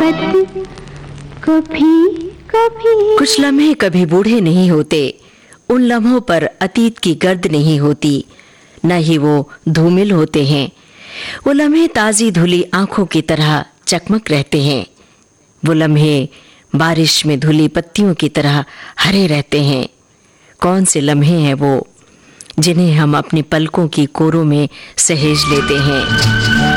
मोहब्बत कभी कभी। कुछ लम्हे कभी बूढ़े नहीं होते, उन लम्हों पर अतीत की गर्द नहीं होती, न ही वो धूमिल होते हैं। वो लम्हे ताजी धुली आंखों की तरह चकमक रहते हैं। वो लम्हे बारिश में धुली पत्तियों की तरह हरे रहते हैं। कौन से लम्हे हैं वो जिन्हें हम अपनी पलकों की कोरों में सहेज लेते हैं।